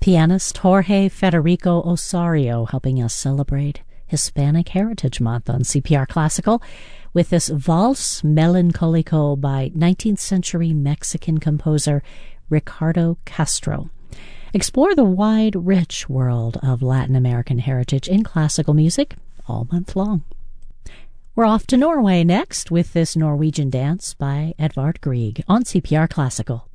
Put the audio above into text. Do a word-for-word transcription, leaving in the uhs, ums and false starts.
Pianist Jorge Federico Osorio helping us celebrate Hispanic Heritage Month on C P R Classical with this Valse Melancolico by nineteenth century Mexican composer Ricardo Castro. Explore the wide, rich world of Latin American heritage in classical music all month long. We're off to Norway next with this Norwegian dance by Edvard Grieg on C P R Classical.